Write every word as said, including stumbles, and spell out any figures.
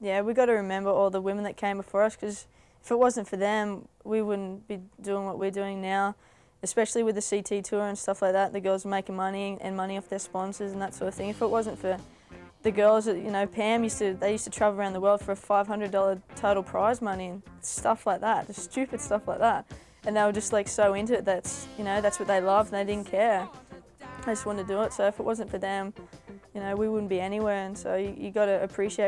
yeah, we got to remember all the women that came before us, because if it wasn't for them, we wouldn't be doing what we're doing now, especially with the C T Tour and stuff like that. The girls are making money and money off their sponsors and that sort of thing. If it wasn't for the girls, you know, Pam used to, they used to travel around the world for a five hundred dollar total prize money and stuff like that, just stupid stuff like that. And they were just like so into it, that's, you know, that's what they loved and they didn't care. They just wanted to do it, so if it wasn't for them, you know, we wouldn't be anywhere, and so you, you got to appreciate